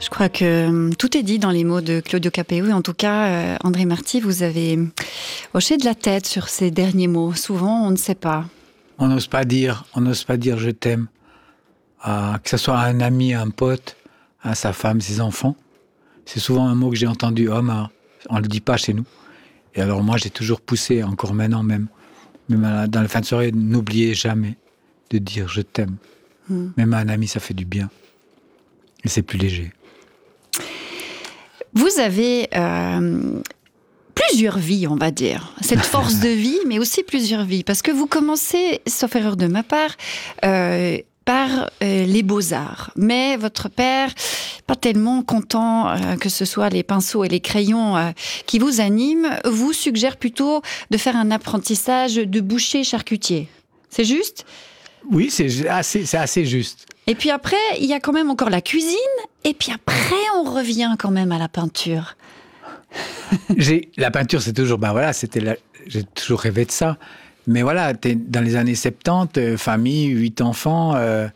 Je crois que tout est dit dans les mots de Claudio Capéo. Et en tout cas, André Marty, vous avez hoché de la tête sur ces derniers mots. Souvent, on ne sait pas. On n'ose pas dire je t'aime. Que ce soit à un ami, à un pote, à sa femme, ses enfants. C'est souvent un mot que j'ai entendu. On ne le dit pas chez nous. Et alors moi, j'ai toujours poussé, encore maintenant même dans la fin de soirée, n'oubliez jamais de dire je t'aime. Même à un ami, ça fait du bien. Et c'est plus léger. Vous avez plusieurs vies, on va dire. Cette force de vie, mais aussi plusieurs vies. Parce que vous commencez, sauf erreur de ma part, par les beaux-arts. Mais votre père, pas tellement content que ce soit les pinceaux et les crayons qui vous animent, vous suggère plutôt de faire un apprentissage de boucher charcutier. C'est juste ? Oui, c'est assez juste. Et puis après, il y a quand même encore la cuisine, et puis après, on revient quand même à la peinture. La peinture, c'est toujours... j'ai toujours rêvé de ça. Mais voilà, dans les années 70, famille, 8 enfants,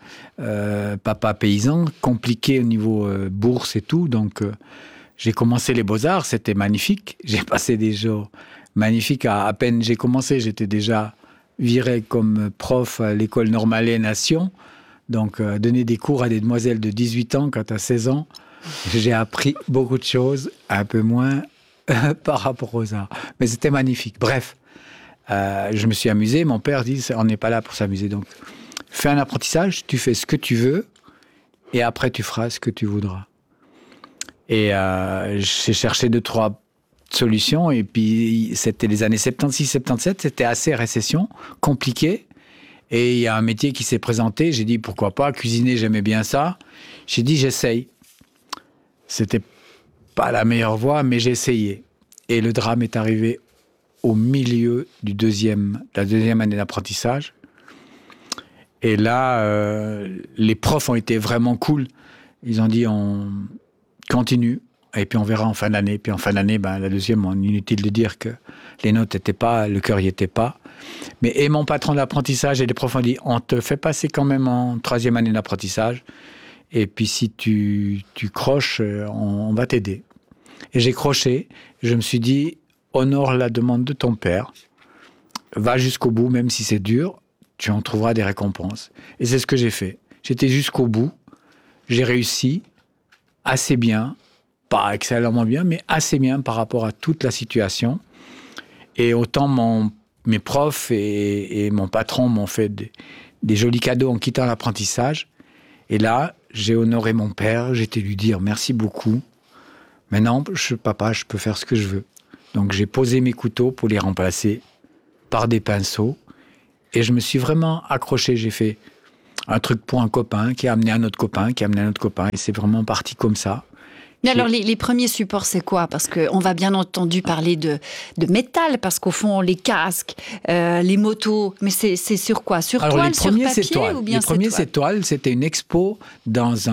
papa paysan, compliqué au niveau bourse et tout. Donc, j'ai commencé les beaux-arts, c'était magnifique. J'ai passé des jours magnifiques. À peine j'ai commencé, j'étais déjà viré comme prof à l'école normale et nation. Donc, donner des cours à des demoiselles de 18 ans quand à 16 ans, j'ai appris beaucoup de choses, un peu moins par rapport aux arts. Mais c'était magnifique. Bref, je me suis amusé. Mon père dit, on n'est pas là pour s'amuser. Donc, fais un apprentissage, tu fais ce que tu veux, et après, tu feras ce que tu voudras. Et j'ai cherché 2-3 solutions, et puis c'était les années 76-77, c'était assez récession, compliqué. Et il y a un métier qui s'est présenté. J'ai dit, pourquoi pas, cuisiner, j'aimais bien ça. J'ai dit, j'essaye. C'était pas la meilleure voie, mais j'ai essayé. Et le drame est arrivé au milieu de la deuxième année d'apprentissage. Et là, les profs ont été vraiment cool. Ils ont dit, on continue, et puis on verra en fin d'année. Puis en fin d'année, la deuxième, inutile de dire que les notes n'étaient pas, le cœur n'y était pas. Mais mon patron d'apprentissage et les profs ont dit, on te fait passer quand même en 3e année d'apprentissage. Et puis si tu croches, on va t'aider. Et j'ai croché. Je me suis dit, honore la demande de ton père. Va jusqu'au bout, même si c'est dur, tu en trouveras des récompenses. Et c'est ce que j'ai fait. J'étais jusqu'au bout. J'ai réussi assez bien. Pas excellemment bien, mais assez bien par rapport à toute la situation. Et autant mes profs et mon patron m'ont fait des jolis cadeaux en quittant l'apprentissage. Et là, j'ai honoré mon père, j'ai été lui dire merci beaucoup. Maintenant, papa, je peux faire ce que je veux. Donc j'ai posé mes couteaux pour les remplacer par des pinceaux. Et je me suis vraiment accroché. J'ai fait un truc pour un copain qui a amené un autre copain, qui a amené un autre copain. Et c'est vraiment parti comme ça. Mais alors, les premiers supports, c'est quoi ? Parce qu'on va bien entendu parler de métal, parce qu'au fond, les casques, les motos, mais c'est sur quoi ? Sur toile, sur papier ou bien les premiers, c'est toile. C'était une expo dans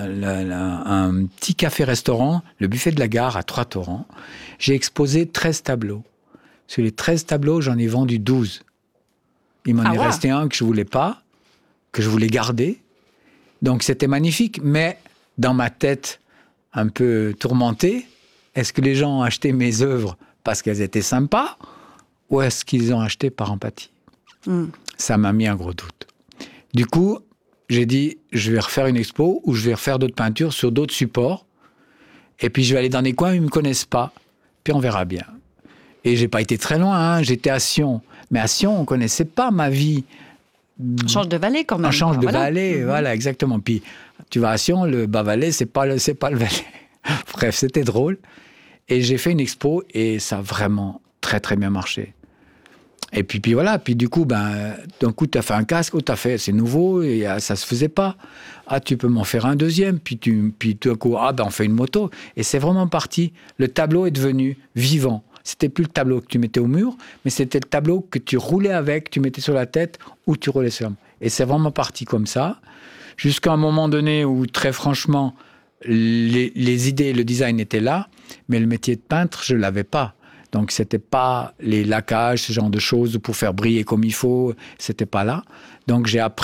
un petit café-restaurant, le buffet de la gare à Trois-Torrents. J'ai exposé 13 tableaux. Sur les 13 tableaux, j'en ai vendu 12. Il m'en est resté un que je ne voulais pas, que je voulais garder. Donc, c'était magnifique. Mais dans ma tête un peu tourmenté, est-ce que les gens ont acheté mes œuvres parce qu'elles étaient sympas ou est-ce qu'ils ont acheté par empathie ? Ça m'a mis un gros doute. Du coup, j'ai dit, je vais refaire une expo où je vais refaire d'autres peintures sur d'autres supports et puis je vais aller dans des coins où ils ne me connaissent pas, puis on verra bien. Et je n'ai pas été très loin, j'étais à Sion. Mais à Sion, on ne connaissait pas ma vie. On change de vallée quand même. On change de vallée, voilà, exactement. Puis tu vas à Sion, le Bas-Valais, c'est pas le Valais. Bref, c'était drôle. Et j'ai fait une expo et ça a vraiment très très bien marché. Et puis voilà, puis du coup, d'un coup, tu as fait un casque, c'est nouveau, et ça se faisait pas. Ah, tu peux m'en faire un deuxième, puis tout à coup, on fait une moto. Et c'est vraiment parti. Le tableau est devenu vivant. C'était plus le tableau que tu mettais au mur, mais c'était le tableau que tu roulais avec, tu mettais sur la tête ou tu roulais sur la main. Et c'est vraiment parti comme ça, jusqu'à un moment donné où, très franchement, les idées, le design étaient là, mais le métier de peintre, je ne l'avais pas. Donc, ce n'était pas les lacages, ce genre de choses pour faire briller comme il faut, ce n'était pas là. Donc, j'ai appris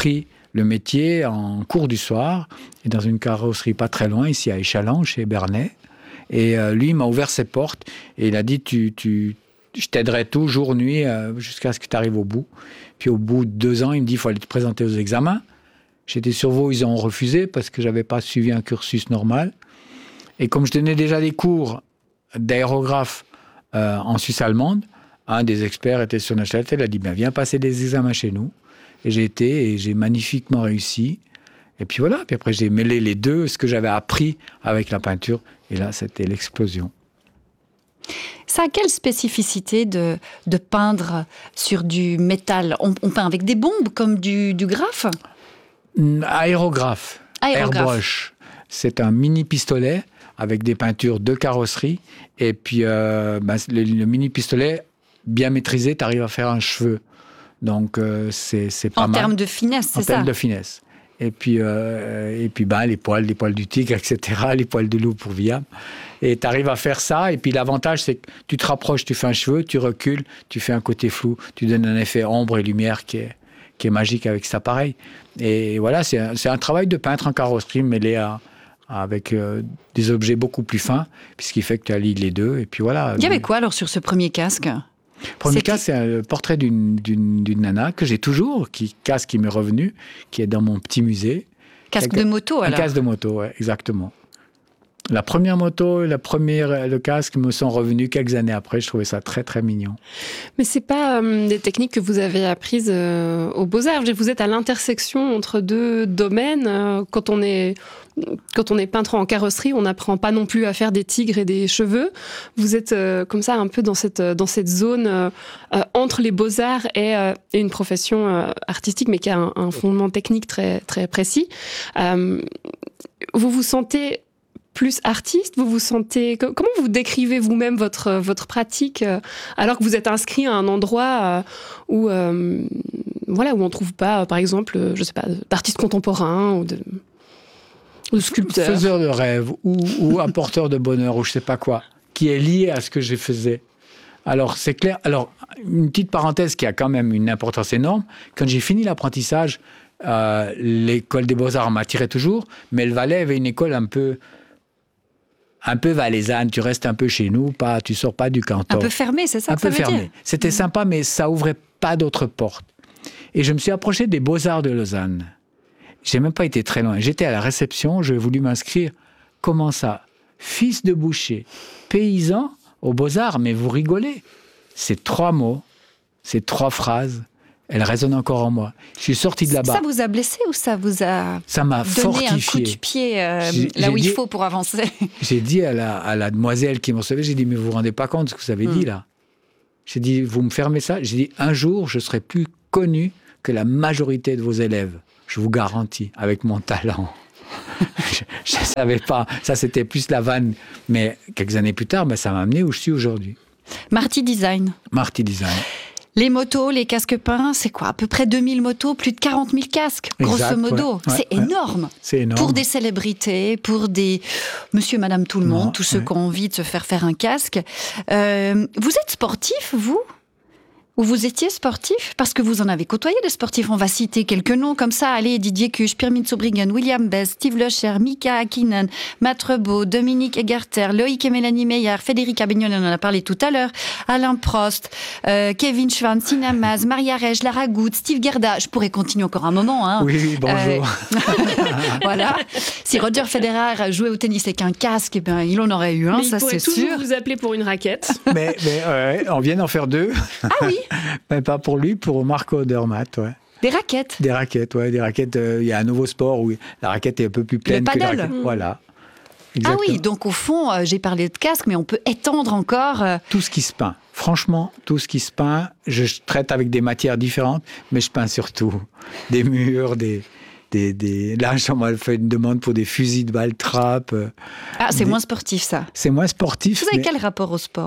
le métier en cours du soir, et dans une carrosserie pas très loin, ici à Échalon, chez Bernay. Et lui, il m'a ouvert ses portes et il a dit je t'aiderai tout, jour, nuit, jusqu'à ce que tu arrives au bout. Puis au bout de 2 ans, il me dit il faut aller te présenter aux examens. J'étais sur Vaud, ils ont refusé parce que je n'avais pas suivi un cursus normal. Et comme je donnais déjà des cours d'aérographe en Suisse allemande, un des experts était sur Neuchâtel, il a dit viens passer des examens chez nous. Et j'ai été et j'ai magnifiquement réussi. Et puis voilà, puis après j'ai mêlé les deux, ce que j'avais appris avec la peinture. Et là, c'était l'explosion. Ça a quelle spécificité de peindre sur du métal ? On peint avec des bombes comme du graphe ? Aérographe. Airbrush. C'est un mini pistolet avec des peintures de carrosserie. Et puis le mini pistolet, bien maîtrisé, tu arrives à faire un cheveu. Donc c'est pas mal. En termes de finesse, c'est ça ? En termes de finesse. Et puis les poils du tigre, etc., les poils de loup pour Viam. Et tu arrives à faire ça. Et puis l'avantage, c'est que tu te rapproches, tu fais un cheveu, tu recules, tu fais un côté flou, tu donnes un effet ombre et lumière qui est magique avec cet appareil. Et voilà, c'est un travail de peintre en carrosserie mêlé avec des objets beaucoup plus fins, puisqu'il fait que tu allies les deux. Et puis voilà. Il y avait quoi alors sur ce premier casque ? Premier casque, c'est un portrait d'une nana que j'ai toujours, casque qui m'est revenu, qui est dans mon petit musée. Casque de moto, alors ? Un casque de moto, oui, exactement. La première moto et le casque me sont revenus quelques années après. Je trouvais ça très, très mignon. Mais ce n'est pas des techniques que vous avez apprises aux Beaux-Arts. Vous êtes à l'intersection entre 2 domaines. Quand on est peintre en carrosserie, on n'apprend pas non plus à faire des tigres et des cheveux. Vous êtes comme ça un peu dans cette zone entre les Beaux-Arts et une profession artistique, mais qui a un fondement technique très, très précis. Vous vous sentez plus artiste, vous vous sentez... Comment vous décrivez vous-même votre pratique alors que vous êtes inscrit à un endroit où on ne trouve pas, par exemple, je sais pas, d'artistes contemporains ou de sculpteurs. Faiseur de rêve ou apporteur de bonheur ou je sais pas quoi, qui est lié à ce que je faisais. Alors, c'est clair. Alors, une petite parenthèse qui a quand même une importance énorme. Quand j'ai fini l'apprentissage, l'école des Beaux-Arts m'attirait toujours, mais le Valais avait une école un peu valaisanne, tu restes un peu chez nous, tu sors pas du canton. Un peu fermé, c'est ça que ça veut dire ? C'était sympa, mais ça ouvrait pas d'autres portes. Et je me suis approché des Beaux-Arts de Lausanne. J'ai même pas été très loin. J'étais à la réception, j'ai voulu m'inscrire. Comment ça ? Fils de boucher, paysan aux Beaux-Arts, mais vous rigolez. C'est 3 mots, c'est 3 phrases. Elle résonne encore en moi. Je suis sorti de là-bas. Ça vous a blessé ou ça vous a donné fortifié. Un coup de pied là où il faut pour avancer ? J'ai dit à la demoiselle qui m'a sauvé, j'ai dit, mais vous vous rendez pas compte de ce que vous avez dit là ? J'ai dit, vous me fermez ça ? J'ai dit, un jour, je serai plus connu que la majorité de vos élèves. Je vous garantis, avec mon talent. Je ne savais pas. Ça, c'était plus la vanne. Mais quelques années plus tard, ça m'a amené où je suis aujourd'hui. Marty Design. Marty Design. Les motos, les casques peints, c'est quoi ? À peu près 2000 motos, plus de 40 000 casques, grosso modo. Ouais, c'est énorme. C'est énorme. Pour des célébrités, pour des monsieur, madame, tout le monde, tous ceux qui ont envie de se faire un casque. Vous êtes sportif, vous ? Ou vous étiez sportif ? Parce que vous en avez côtoyé des sportifs. On va citer quelques noms comme ça. Allez, Didier Cuche, Pierre Mintzobriggen, William Best, Steve Locher, Mika Hakkinen, Matt Rebaud, Dominique Egerter, Loïc et Mélanie Meyer, Federica Bignone, on en a parlé tout à l'heure, Alain Prost, Kevin Schwann, Sina Maz, Maria Rege, Lara Goud, Steve Gerda. Je pourrais continuer encore un moment. Hein. Oui, bonjour. Voilà. Si Roger Federer jouait au tennis avec un casque, eh ben, il en aurait eu un, mais ça c'est sûr. Il pourrait toujours vous appeler pour une raquette. mais on vient d'en faire 2. Ah oui. Mais pas pour lui, pour Marco Odermatt, ouais. Des raquettes. Des raquettes, ouais, des raquettes. Il y a un nouveau sport où la raquette est un peu plus pleine que la raquette. Voilà. Exactement. Ah oui, donc au fond, j'ai parlé de casque, mais on peut étendre encore. Tout ce qui se peint. Franchement, tout ce qui se peint, je traite avec des matières différentes, mais je peins surtout des murs, Là, on m'a fait une demande pour des fusils de balles trappe. Ah, c'est moins sportif, ça. C'est moins sportif. Vous avez quel rapport au sport ?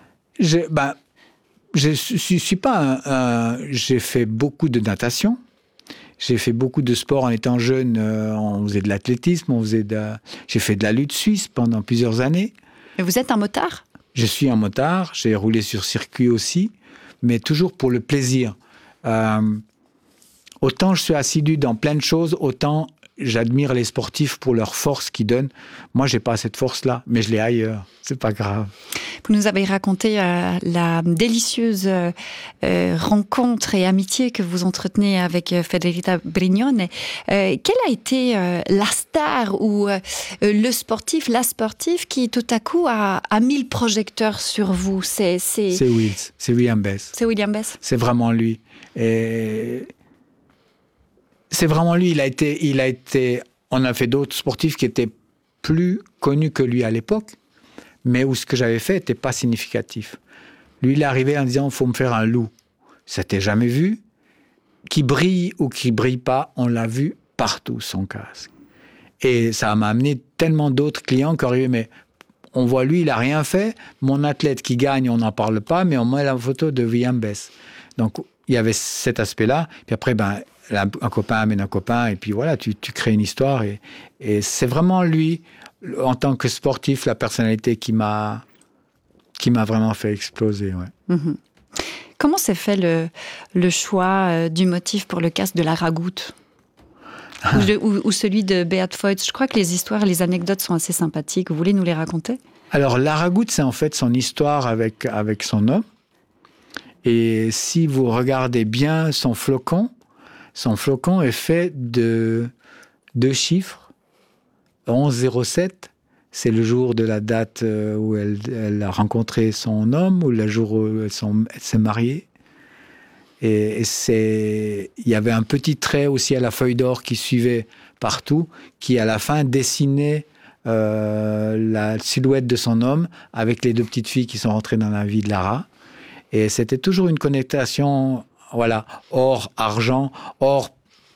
Je suis pas j'ai fait beaucoup de natation. J'ai fait beaucoup de sport en étant jeune. On faisait de l'athlétisme, j'ai fait de la lutte suisse pendant plusieurs années. Et vous êtes un motard ? Je suis un motard. J'ai roulé sur circuit aussi, mais toujours pour le plaisir. Autant je suis assidu dans plein de choses, autant j'admire les sportifs pour leur force qu'ils donnent. Moi, j'ai pas cette force-là, mais je l'ai ailleurs. C'est pas grave. Vous nous avez raconté la délicieuse rencontre et amitié que vous entretenez avec Federica Brignone. Quelle a été la star ou le sportif, la sportive qui tout à coup a mis le projecteur sur vous? C'est William Bess. C'est William Bess. C'est vraiment lui. Et c'est vraiment lui. Il a été. On a fait d'autres sportifs qui étaient plus connus que lui à l'époque, mais où ce que j'avais fait n'était pas significatif. Lui, il est arrivé en disant, il faut me faire un loup. Ça t'est jamais vu. Qui brille ou qui brille pas, on l'a vu partout, son casque. Et ça m'a amené tellement d'autres clients qui arrivaient, mais on voit lui, il a rien fait. Mon athlète qui gagne, on n'en parle pas, mais on met la photo de William Bess. Donc, il y avait cet aspect-là. Puis après, un copain amène un copain, et puis voilà, tu crées une histoire. Et c'est vraiment lui, en tant que sportif, la personnalité qui m'a vraiment fait exploser. Ouais. Mm-hmm. Comment s'est fait le choix du motif pour le casque de la ragoute ou celui de Beat Feuz? Je crois que les histoires, les anecdotes sont assez sympathiques. Vous voulez nous les raconter? Alors, la ragoute, c'est en fait son histoire avec son homme. Et si vous regardez bien son flocon est fait de 2 chiffres. 1107, c'est le jour de la date où elle a rencontré son homme, ou le jour où elle s'est mariée. Et il y avait un petit trait aussi à la feuille d'or qui suivait partout, qui à la fin dessinait la silhouette de son homme avec les 2 petites filles qui sont rentrées dans la vie de Lara. Et c'était toujours une connotation, voilà, or, argent, or,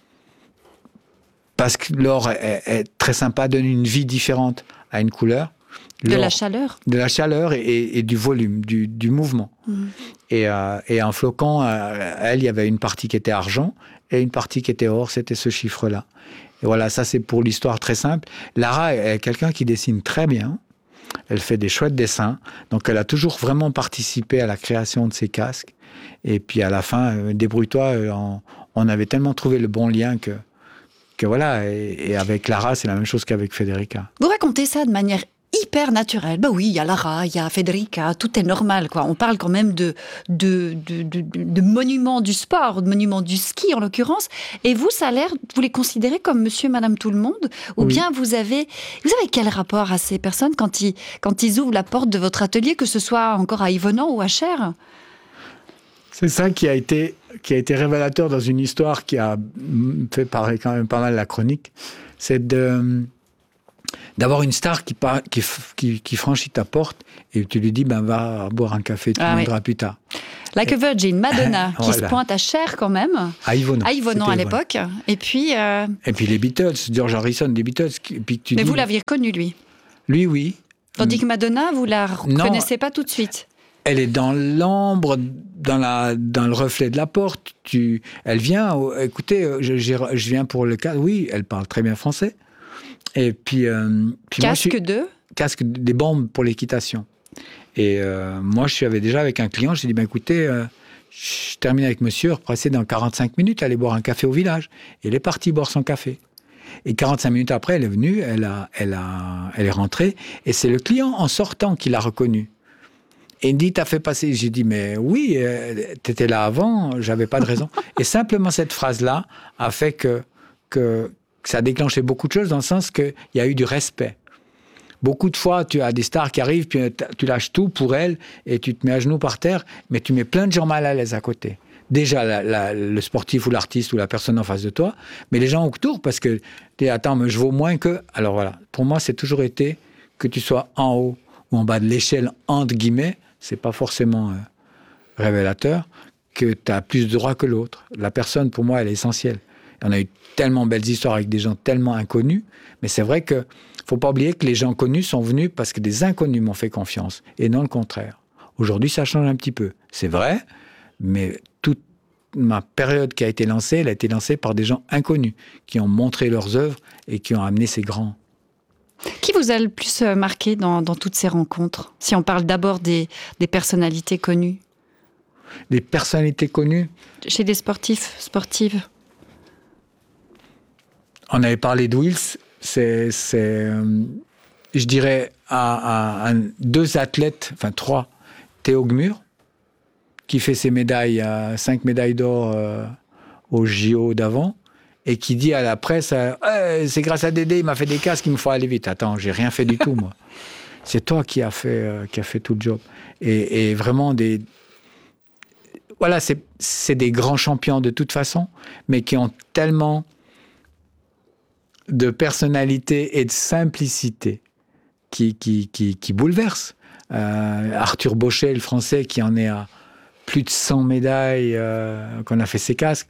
parce que l'or est très sympa, donne une vie différente à une couleur. De la chaleur. De la chaleur et du volume, du mouvement. Mmh. Et en flocon, il y avait une partie qui était argent et une partie qui était or, c'était ce chiffre-là. Et voilà, ça c'est pour l'histoire très simple. Lara est quelqu'un qui dessine très bien. Elle fait des chouettes dessins. Donc, elle a toujours vraiment participé à la création de ces casques. Et puis, à la fin, débrouille-toi. On avait tellement trouvé le bon lien que voilà. Et avec Lara, c'est la même chose qu'avec Federica. Vous racontez ça de manière hyper naturelle. Ben oui, il y a Lara, il y a Federica, tout est normal, quoi. On parle quand même de monuments du sport, de monuments du ski, en l'occurrence. Et vous, ça a l'air, vous les considérez comme monsieur, madame, tout le monde? Ou oui. Bien vous avez quel rapport à ces personnes quand ils ouvrent la porte de votre atelier, que ce soit encore à Yvonand ou à Cher? C'est ça qui a été révélateur dans une histoire qui a fait parler quand même pas mal la chronique. C'est d'avoir une star qui franchit ta porte et tu lui dis va boire un café, tu viendras plus tard. Like a Virgin, Madonna, qui se pointe à Cher quand même. À Yvonand à l'époque. Et puis les Beatles, George Harrison des Beatles. Mais vous l'aviez reconnu, lui? Lui, oui. Tandis que Madonna, vous la reconnaissez pas tout de suite? Elle est dans l'ombre, dans le reflet de la porte. Elle vient, écoutez, je viens pour le cas. Oui, elle parle très bien français. Et puis casque des bombes pour l'équitation. Et moi, je suis déjà avec un client. J'ai dit, écoutez, je termine avec monsieur, repassez dans 45 minutes, allez boire un café au village. Et elle est partie boire son café. Et 45 minutes après, elle est venue, elle est rentrée. Et c'est le client, en sortant, qui l'a reconnue. Et il me dit, t'as fait passer. J'ai dit, mais oui, t'étais là avant, j'avais pas de raison. Et simplement cette phrase-là a fait que ça a déclenché beaucoup de choses, dans le sens qu'il y a eu du respect. Beaucoup de fois, tu as des stars qui arrivent, puis tu lâches tout pour elles, et tu te mets à genoux par terre, mais tu mets plein de gens mal à l'aise à côté. Déjà, le sportif ou l'artiste ou la personne en face de toi, mais les gens autour, parce que tu dis, attends, mais je vaux moins que... Alors voilà, pour moi, c'est toujours été que tu sois en haut ou en bas de l'échelle, entre guillemets, c'est pas forcément révélateur, que tu as plus de droits que l'autre. La personne, pour moi, elle est essentielle. On a eu tellement belles histoires avec des gens tellement inconnus, mais c'est vrai que faut pas oublier que les gens connus sont venus parce que des inconnus m'ont fait confiance, et non le contraire. Aujourd'hui, ça change un petit peu. C'est vrai, mais toute ma période qui a été lancée, elle a été lancée par des gens inconnus, qui ont montré leurs œuvres et qui ont amené ces grands. Qui vous a le plus marqué dans toutes ces rencontres? Si on parle d'abord des personnalités connues. Des personnalités connues? Chez des sportives. On avait parlé de Wills, je dirais, à 2 athlètes, enfin 3, Théo Gmur, qui fait ses médailles, 5 médailles d'or au JO d'avant, et qui dit à la presse, c'est grâce à Dédé, il m'a fait des casques, il me faut aller vite. Attends, j'ai rien fait du tout, moi. C'est toi qui a fait tout le job. Et vraiment, voilà, c'est des grands champions de toute façon, mais qui ont tellement de personnalité et de simplicité qui bouleversent. Arthur Bauchet, le Français, qui en est à plus de 100 médailles, qu'on a fait ses casques,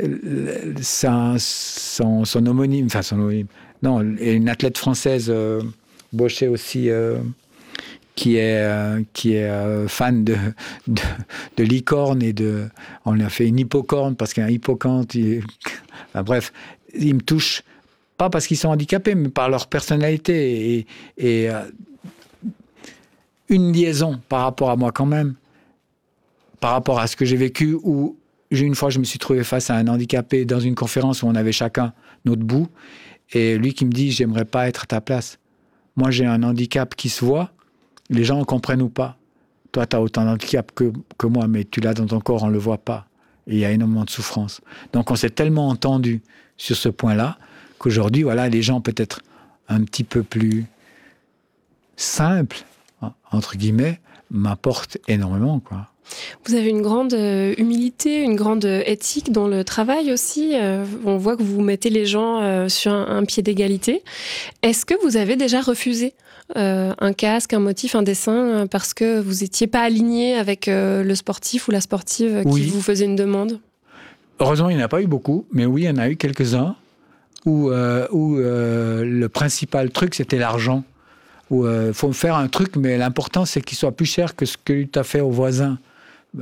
son homonyme, non, une athlète française, Bauchet aussi, qui est fan de licorne on lui a fait une hippocorne parce qu'un hippocampe, bref, ils me touchent pas parce qu'ils sont handicapés, mais par leur personnalité et une liaison par rapport à moi quand même, par rapport à ce que j'ai vécu, où une fois je me suis trouvé face à un handicapé dans une conférence où on avait chacun notre bout, et lui qui me dit j'aimerais pas être à ta place. Moi j'ai un handicap qui se voit, les gens ne comprennent ou pas. Toi tu as autant d'handicap que moi, mais tu l'as dans ton corps, on le voit pas. Et il y a énormément de souffrance. Donc on s'est tellement entendu sur ce point-là qu'aujourd'hui, voilà, les gens peut-être un petit peu plus simples, entre guillemets, m'apportent énormément, quoi. Vous avez une grande humilité, une grande éthique dans le travail aussi. On voit que vous mettez les gens sur un pied d'égalité. Est-ce que vous avez déjà refusé un casque, un motif, un dessin parce que vous n'étiez pas aligné avec le sportif ou la sportive qui vous faisait une demande ? Heureusement, il n'y en a pas eu beaucoup, mais oui, il y en a eu quelques-uns où le principal truc, c'était l'argent. Où faut faire un truc, mais l'important, c'est qu'il soit plus cher que ce que tu as fait au voisin. Pourquoi ?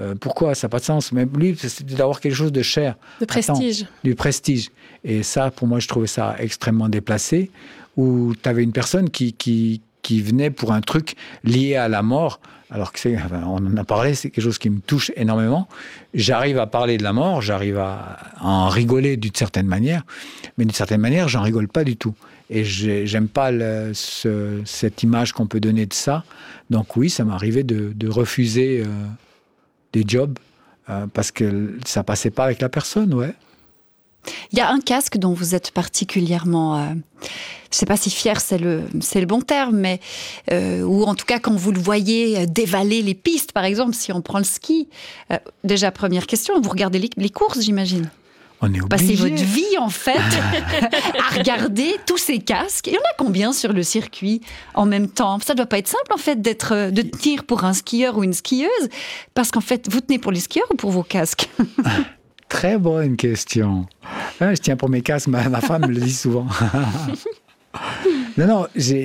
Ça n'a pas de sens. Mais lui, c'était d'avoir quelque chose de cher. De prestige. Du prestige. Et ça, pour moi, je trouvais ça extrêmement déplacé, où tu avais une personne qui venait pour un truc lié à la mort, alors que on en a parlé, c'est quelque chose qui me touche énormément. J'arrive à parler de la mort, j'arrive à en rigoler d'une certaine manière, mais d'une certaine manière, j'en rigole pas du tout. Et j'aime pas cette image qu'on peut donner de ça. Donc oui, ça m'est arrivé de refuser des jobs parce que ça passait pas avec la personne, ouais. Il y a un casque dont vous êtes particulièrement, je ne sais pas si fier c'est le bon terme, mais ou en tout cas quand vous le voyez dévaler les pistes, par exemple, si on prend le ski. Déjà, première question, vous regardez les courses, j'imagine ? On est obligé. Passez votre vie, en fait, à regarder tous ces casques. Il y en a combien sur le circuit en même temps ? Ça ne doit pas être simple, en fait, de tenir pour un skieur ou une skieuse, parce qu'en fait, vous tenez pour les skieurs ou pour vos casques ? Très bonne question. Je tiens pour mes casques, ma femme me le dit souvent. Non,